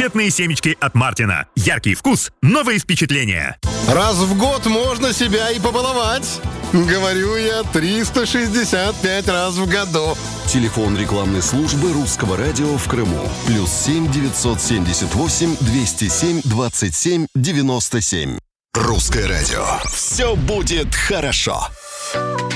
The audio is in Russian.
Конфетные семечки от Мартина. Яркий вкус, новые впечатления. Раз в год можно себя и побаловать. Говорю я 365 раз в году. Телефон рекламной службы Русского радио в Крыму. +7 978 207 27 97. Русское радио. Все будет хорошо.